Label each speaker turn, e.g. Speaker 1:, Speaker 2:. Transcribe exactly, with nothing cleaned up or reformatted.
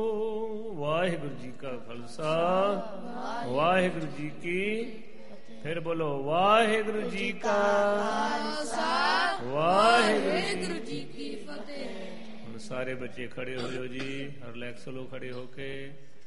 Speaker 1: ਵਾਹਿਗੁਰੂ ਜੀ ਕਾ ਖਾਲਸਾ ਵਾਹਿਗੁਰੂ ਜੀ ਕੀ ਫਿਰ ਬੋਲੋ ਵਾਹਿਗੁਰੂ ਜੀ ਕਾ ਖਾਲਸਾ ਵਾਹਿਗੁਰੂ ਜੀ ਕੀ ਫਤਿਹ। ਹੁਣ ਸਾਰੇ ਬੱਚੇ ਖੜੇ ਹੋ ਜਾਓ ਜੀ, ਰਿਲੈਕਸ ਲੋ ਖੜੇ ਹੋ ਕੇ।